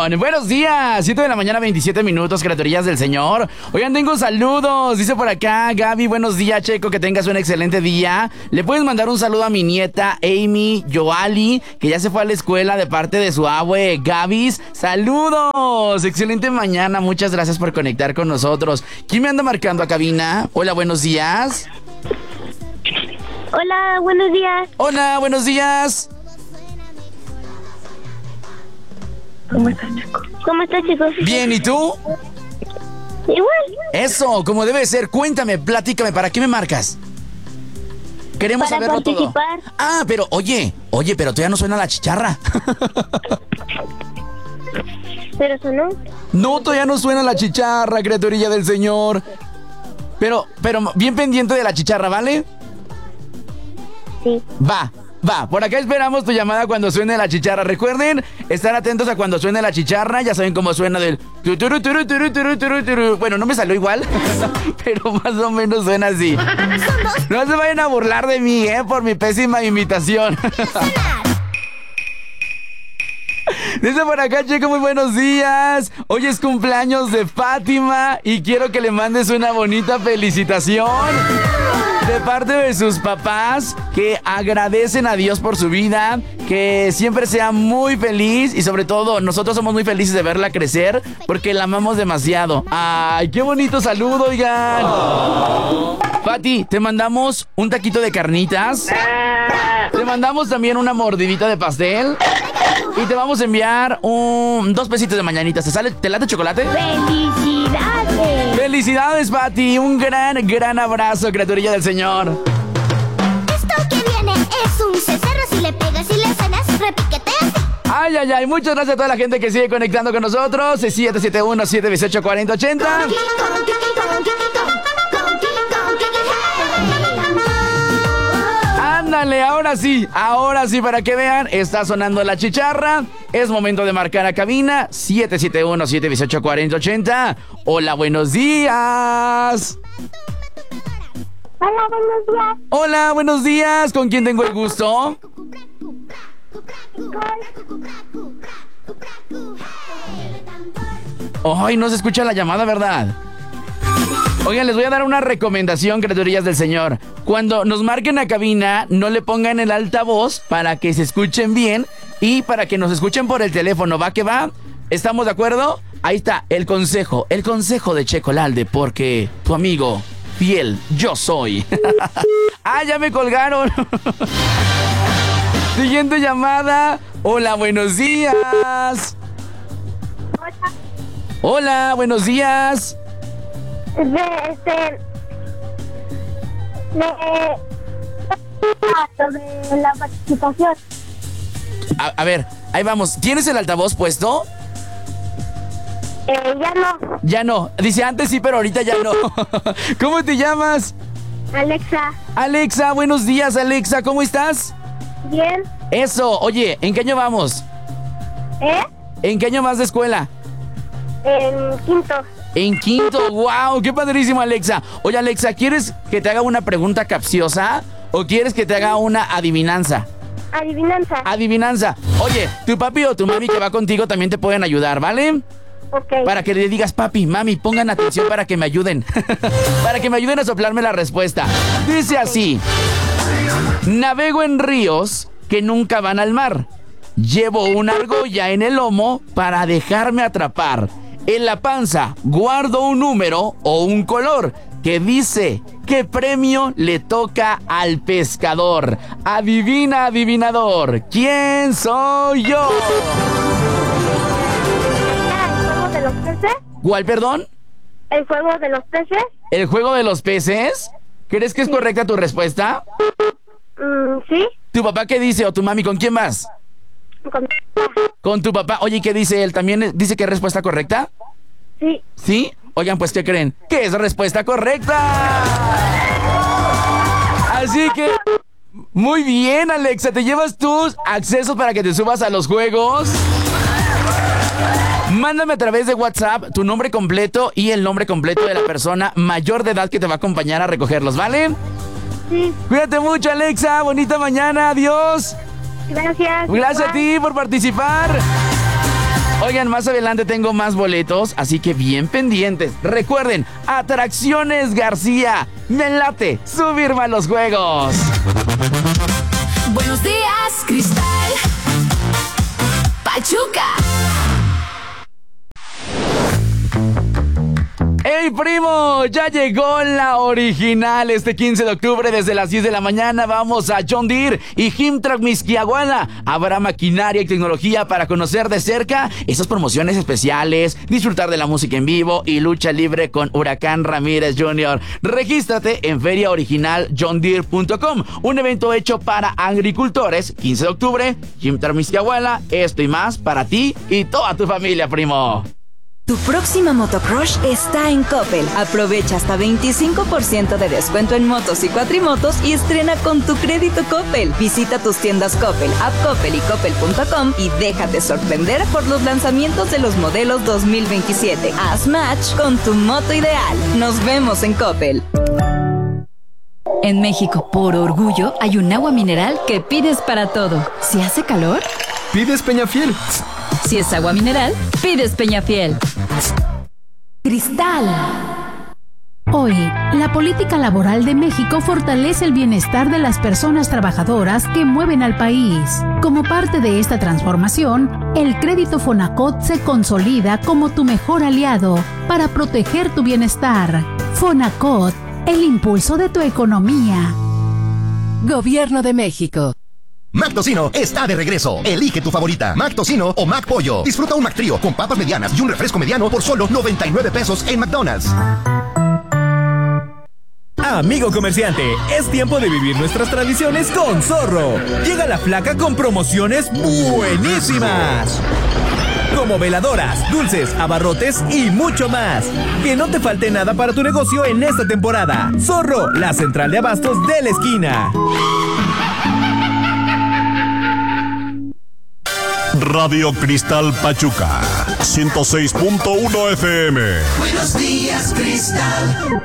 bendición. Buenos días, 7 de la mañana, 27 minutos, criaturillas del Señor. Oigan, tengo saludos, dice por acá Gaby, buenos días, Checo, que tengas un excelente día. Le puedes mandar un saludo a mi nieta Amy Joali, que ya se fue a la escuela de parte de su abue Gabis. Saludos, excelente mañana, muchas gracias por conectar con nosotros. ¿Quién me anda marcando a cabina? Hola, buenos días. Hola, buenos días. Hola, buenos días. ¿Cómo estás, Chico? ¿Cómo estás, chicos? Bien, ¿y tú? Igual. Eso, como debe ser. Cuéntame, platícame, ¿para qué me marcas? Queremos Para saberlo todo. participar. Ah, pero oye, pero todavía no suena la chicharra. ¿Pero sonó? No, todavía no suena la chicharra, criaturilla del Señor. Pero bien pendiente de la chicharra, ¿vale? Sí. Va, por acá esperamos tu llamada cuando suene la chicharra. Recuerden estar atentos a cuando suene la chicharra. Ya saben cómo suena del... Bueno, no me salió igual, pero más o menos suena así. No se vayan a burlar de mí, por mi pésima imitación. Dice por acá, Checo, muy buenos días. Hoy es cumpleaños de Fátima y quiero que le mandes una bonita felicitación de parte de sus papás, que agradecen a Dios por su vida, que siempre sea muy feliz y sobre todo nosotros somos muy felices de verla crecer porque la amamos demasiado. ¡Ay, qué bonito saludo, oigan! Fati, te mandamos un taquito de carnitas, te mandamos también una mordidita de pastel y te vamos a enviar 2 pesitos de mañanitas. ¿Te late chocolate? ¡Felicidades! ¡Felicidades, Fati! Un gran abrazo, criaturilla del Señor. Esto que viene es un cencerro. Si le pegas y le cenas, repiquetea. Ay, muchas gracias a toda la gente que sigue conectando con nosotros. 771-718-4080. Ándale, ahora sí, para que vean, está sonando la chicharra. Es momento de marcar a cabina 771-718-4080. Hola, buenos días. Hola, buenos días. Hola, buenos días. ¿Con quién tengo el gusto? Ay, no se escucha la llamada, ¿verdad? Oigan, les voy a dar una recomendación, criaturillas del Señor. Cuando nos marquen a cabina, no le pongan el altavoz para que se escuchen bien y para que nos escuchen por el teléfono. ¿Va que va? ¿Estamos de acuerdo? Ahí está el consejo de Checo Lalde, porque tu amigo fiel yo soy. ¡Ah, ya me colgaron! Siguiente llamada. Hola, buenos días. Hola, buenos días. De la participación. A ver, ahí vamos. ¿Tienes el altavoz puesto? Ya no. Ya no. Dice antes sí, pero ahorita ya no. ¿Cómo te llamas? Alexa. Alexa, buenos días, Alexa. ¿Cómo estás? Bien. Eso. Oye, ¿en qué año vamos? ¿En qué año vas de escuela? En quinto. En quinto. ¡Wow! ¡Qué padrísimo, Alexa! Oye, Alexa, ¿quieres que te haga una pregunta capciosa o quieres que te haga una adivinanza? Adivinanza. Oye, tu papi o tu mami que va contigo también te pueden ayudar, ¿vale? Ok. Para que le digas, papi, mami, pongan atención para que me ayuden. Para que me ayuden a soplarme la respuesta. Dice así: navego en ríos que nunca van al mar. Llevo una argolla en el lomo para dejarme atrapar. En la panza guardo un número o un color que dice qué premio le toca al pescador. Adivina, adivinador, ¿quién soy yo? ¿El juego de los peces? ¿Cuál, perdón? ¿El juego de los peces? ¿El juego de los peces? ¿Crees que es correcta tu respuesta? Sí. ¿Tu papá qué dice o tu mami con quién vas? Con tu papá. Oye, ¿qué dice él? ¿También dice que es respuesta correcta? Sí. ¿Sí? Oigan, pues, ¿qué creen? ¡Que es respuesta correcta! Así que, muy bien, Alexa. Te llevas tus accesos para que te subas a los juegos. Mándame a través de WhatsApp tu nombre completo y el nombre completo de la persona mayor de edad que te va a acompañar a recogerlos, ¿vale? Sí. Cuídate mucho, Alexa. Bonita mañana. Adiós. Gracias. Gracias a ti por participar. Oigan, más adelante tengo más boletos, así que bien pendientes. Recuerden, Atracciones García. Me late subirme a los juegos. Buenos días, Cristal. Pachuca. ¡Hey, primo! Ya llegó la original. Este 15 de octubre desde las 10 de la mañana vamos a John Deere y Himtrack Mixquiahuala. Habrá maquinaria y tecnología para conocer de cerca esas promociones especiales, disfrutar de la música en vivo y lucha libre con Huracán Ramírez Jr. Regístrate en feriaoriginaljohndeere.com, un evento hecho para agricultores. 15 de octubre, Himtrack Mixquiahuala, esto y más para ti y toda tu familia, primo. Tu próxima motocrush está en Coppel. Aprovecha hasta 25% de descuento en motos y cuatrimotos y estrena con tu crédito Coppel. Visita tus tiendas Coppel, App Coppel y Coppel.com y déjate sorprender por los lanzamientos de los modelos 2027. Haz match con tu moto ideal. Nos vemos en Coppel. En México, por orgullo, hay un agua mineral que pides para todo. Si hace calor, pides Peñafiel. Si es agua mineral, pides Peñafiel. Cristal. Hoy, la política laboral de México fortalece el bienestar de las personas trabajadoras que mueven al país. Como parte de esta transformación, el crédito Fonacot se consolida como tu mejor aliado para proteger tu bienestar. Fonacot, el impulso de tu economía. Gobierno de México. McTocino está de regreso. Elige tu favorita, McTocino o McPollo. Disfruta un McTrío con papas medianas y un refresco mediano por solo 99 pesos en McDonald's. Amigo comerciante, es tiempo de vivir nuestras tradiciones con Zorro. Llega la flaca con promociones buenísimas, como veladoras, dulces, abarrotes y mucho más. Que no te falte nada para tu negocio en esta temporada. Zorro, la central de abastos de la esquina. Radio Cristal Pachuca, 106.1 FM. Buenos días, Cristal.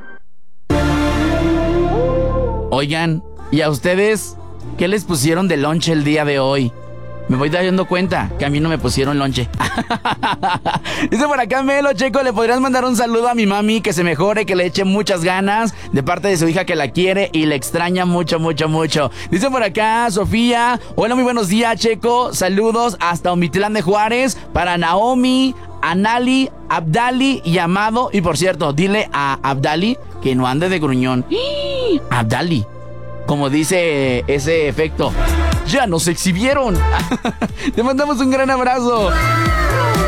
Oigan, ¿y a ustedes qué les pusieron de lonche el día de hoy? Me voy dando cuenta que a mí no me pusieron lonche. Dice por acá Melo, Checo, ¿le podrías mandar un saludo a mi mami? Que se mejore, que le eche muchas ganas, de parte de su hija que la quiere y le extraña mucho, mucho, mucho. Dice por acá Sofía, hola, muy buenos días, Checo. Saludos hasta Omitlán de Juárez para Naomi, Anali, Abdali y Amado. Y por cierto, dile a Abdali que no ande de gruñón. Abdali, como dice ese efecto, ya nos exhibieron. Te mandamos un gran abrazo.